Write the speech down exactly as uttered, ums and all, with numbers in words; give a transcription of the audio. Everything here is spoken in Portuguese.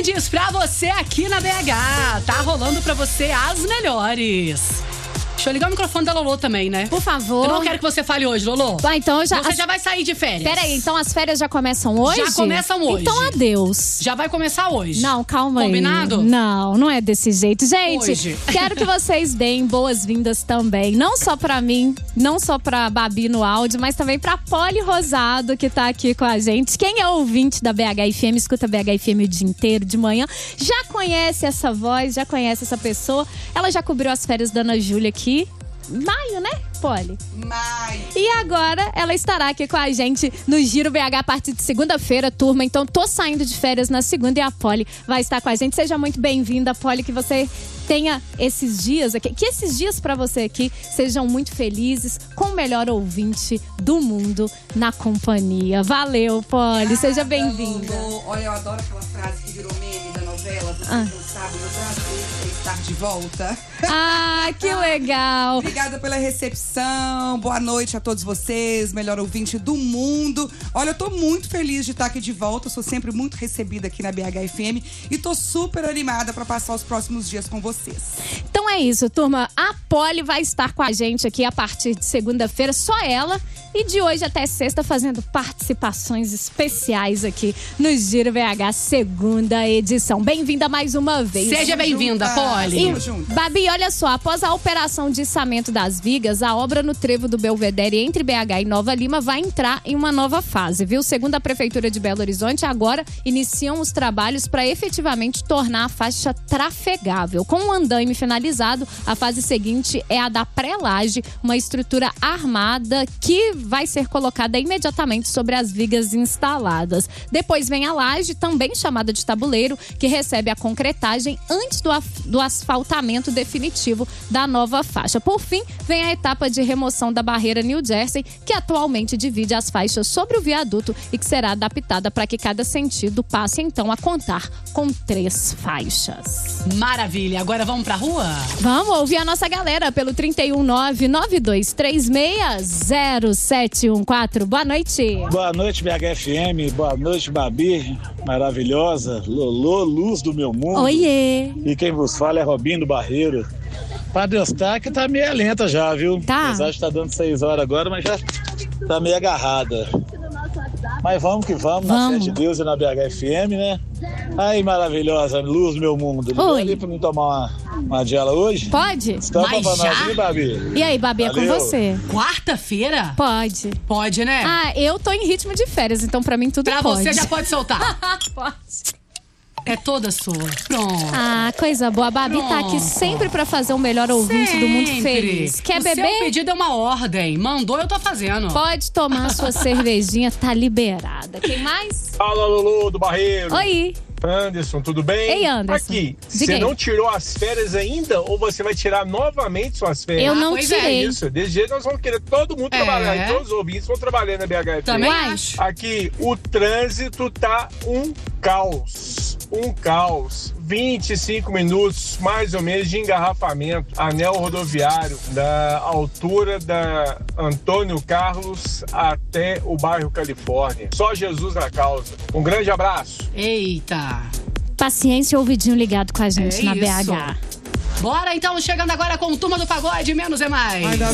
Kids pra você aqui na B H. Tá rolando pra você as melhores. Deixa eu ligar o microfone da Lolo também, né? Por favor. Eu não quero que você fale hoje, Lolo. Ah, então já, você as... já vai sair de férias. Peraí, então as férias já começam hoje? Já começam hoje. Então adeus. Já vai começar hoje. Não, calma aí. Combinado? Não, não é desse jeito. Gente, hoje. Quero que vocês deem boas-vindas também. Não só pra mim, não só pra Babi no áudio, mas também pra Poli Rosado, que tá aqui com a gente. Quem é ouvinte da B H F M, escuta B H F M o dia inteiro, de manhã, já conhece essa voz, já conhece essa pessoa. Ela já cobriu as férias da Ana Júlia aqui. Maio, né, Poli? Maio. E agora ela estará aqui com a gente no Giro B H a partir de segunda-feira, turma. Então tô saindo de férias na segunda e a Poli vai estar com a gente. Seja muito bem-vinda, Poli, que você tenha esses dias aqui, que esses dias pra você aqui sejam muito felizes, com o melhor ouvinte do mundo na companhia. Valeu, Poli, seja bem-vinda. Olha, eu adoro aquela frase que virou meme da novela. Você Ah. não sabe, meu prazer é estar de volta. Ah, que legal. Obrigada pela recepção. Boa noite a todos vocês, melhor ouvinte do mundo. Olha, eu tô muito feliz de estar aqui de volta. Eu sou sempre muito recebida aqui na B H F M e tô super animada pra passar os próximos dias com vocês. Então é isso, turma. A Poli vai estar com a gente aqui a partir de segunda-feira, só ela. E de hoje até sexta fazendo participações especiais aqui no Giro B H, segunda edição. Bem-vinda mais uma vez. Seja bem-vinda, Poli. E, Babi, olha só, após a operação de içamento das vigas, a obra no trevo do Belvedere entre B H e Nova Lima vai entrar em uma nova fase, viu? Segundo a Prefeitura de Belo Horizonte, agora iniciam os trabalhos para efetivamente tornar a faixa trafegável. Com o andaime finalizado, a fase seguinte é a da pré-laje, uma estrutura armada que vai ser colocada imediatamente sobre as vigas instaladas. Depois vem a laje, também chamada de tabuleiro, que recebe a concretagem antes do, do asfaltamento definitivo da nova faixa. Por fim, vem a etapa de remoção da barreira New Jersey, que atualmente divide as faixas sobre o viaduto e que será adaptada para que cada sentido passe então a contar com três faixas. Maravilha. Agora vamos pra rua? Vamos ouvir a nossa galera pelo trinta e um nove nove dois três seis zero sete um quatro. Boa noite. Boa noite, B H F M. Boa noite, Babi. Maravilhosa. Lolo, luz do meu mundo. Oiê. E quem vos fala é Robinho do Barreiro. Padre Eustáquio tá meio lenta já, viu? Tá. Apesar de tá dando seis horas agora, mas já tá meio agarrada. Mas vamos que vamos, vamos. Na fé de Deus e na B H F M, né? Aí, maravilhosa, luz do meu mundo. Liga ali pra mim tomar uma, uma gela hoje? Pode? Estampa Mas pra já? nós aí, Babi. E aí, Babi, é com Valeu. você. Quarta-feira? Pode. Pode, né? Ah, eu tô em ritmo de férias, então pra mim tudo pra pode. você já pode soltar. Pode. É toda sua. Pronto. Ah, coisa boa. A Babi tá aqui sempre pra fazer o melhor ouvinte Sempre. do mundo feliz. Quer o beber? seu pedido é uma ordem. Mandou, eu tô fazendo. Pode tomar sua cervejinha, tá liberada. Quem mais? Fala, Lulu do Barreiro. Oi. Anderson, tudo bem? Ei, Anderson. Aqui, Diga você aí. não tirou as férias ainda ou você vai tirar novamente suas férias? Eu não pois é, tirei. Isso, desse jeito nós vamos querer todo mundo É. trabalhar, e todos os ouvintes vão trabalhar na B H F M. Também Uai. acho. Aqui, o trânsito tá um caos. Um caos. vinte e cinco minutos, mais ou menos, de engarrafamento. Anel rodoviário, da altura da Antônio Carlos até o bairro Califórnia. Só Jesus na causa. Um grande abraço. Eita. Paciência e ouvidinho ligado com a gente É na isso. B H. Bora então, chegando agora com o Turma do Pagode, menos é mais. Ainda